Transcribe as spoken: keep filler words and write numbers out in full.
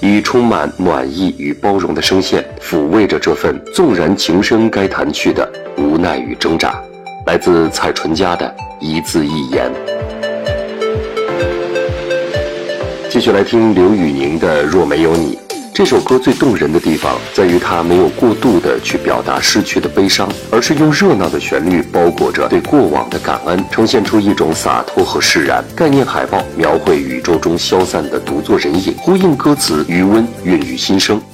以充满暖意与包容的声线，抚慰着这份纵然情深该弹去的无奈与挣扎。来自蔡淳佳的一字一言。继续来听刘宇宁的《若没有你》。这首歌最动人的地方在于它没有过度的去表达失去的悲伤，而是用热闹的旋律包裹着对过往的感恩，呈现出一种洒脱和释然。概念海报描绘宇宙中消散的独坐人影，呼应歌词余温孕育心声。